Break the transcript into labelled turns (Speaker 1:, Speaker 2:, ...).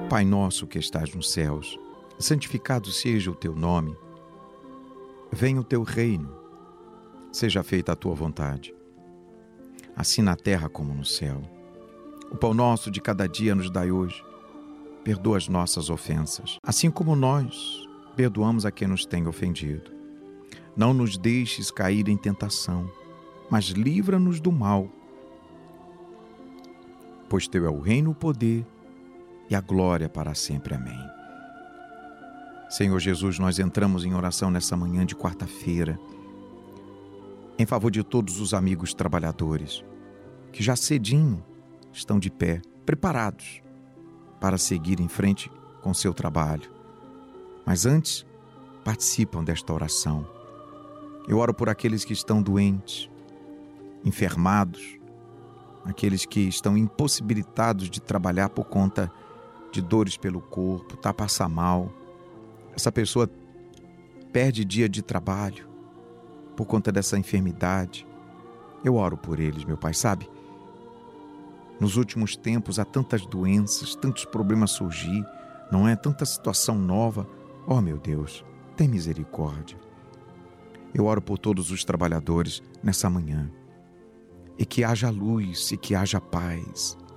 Speaker 1: Pai nosso que estás nos céus, santificado seja o teu nome. Venha o teu reino, seja feita a tua vontade, assim na terra como no céu. O pão nosso de cada dia nos dai hoje. Perdoa as nossas ofensas, assim como nós perdoamos a quem nos tem ofendido. Não nos deixes cair em tentação, mas livra-nos do mal. Pois teu é o reino, o poder e a glória para sempre. Amém. Senhor Jesus, nós entramos em oração nessa manhã de quarta-feira, em favor de todos os amigos trabalhadores, que já cedinho estão de pé, preparados para seguir em frente com seu trabalho. Mas antes, participam desta oração. Eu oro por aqueles que estão doentes, enfermados, aqueles que estão impossibilitados de trabalhar por conta de dores pelo corpo, passa mal. Essa pessoa perde dia de trabalho por conta dessa enfermidade. Eu oro por eles, meu Pai, sabe? Nos últimos tempos há tantas doenças, tantos problemas surgir, não é? Tanta situação nova. Oh, meu Deus, tem misericórdia. Eu oro por todos os trabalhadores nessa manhã. E que haja luz e que haja paz.